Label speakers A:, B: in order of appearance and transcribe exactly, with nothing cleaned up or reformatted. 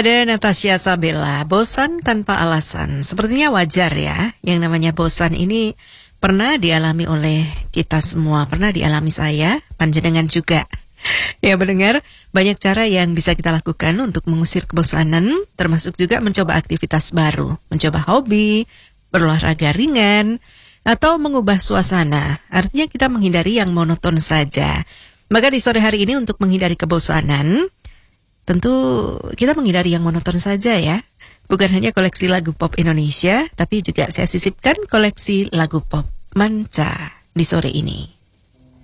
A: Ada Natasha Sabella, bosan tanpa alasan. Sepertinya wajar ya, yang namanya bosan ini pernah dialami oleh kita semua. Pernah dialami saya, panjenengan juga. Ya mendengar, banyak cara yang bisa kita lakukan untuk mengusir kebosanan, termasuk juga mencoba aktivitas baru, mencoba hobi, berolahraga ringan, atau mengubah suasana. Artinya kita menghindari yang monoton saja. Maka di sore hari ini untuk menghindari kebosanan, tentu kita menghindari yang monoton saja ya. Bukan hanya koleksi lagu pop Indonesia, tapi juga saya sisipkan koleksi lagu pop manca di sore ini.